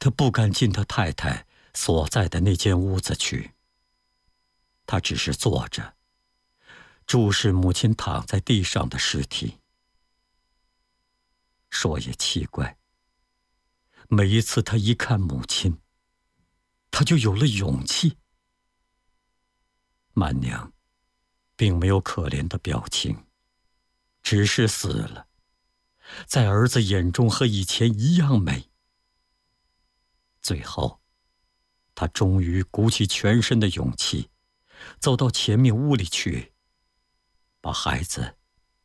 他不敢进他太太所在的那间屋子去。他只是坐着，注视母亲躺在地上的尸体。说也奇怪，每一次他一看母亲，他就有了勇气。曼娘并没有可怜的表情，只是死了，在儿子眼中和以前一样美。最后，他终于鼓起全身的勇气，走到前面屋里去，把孩子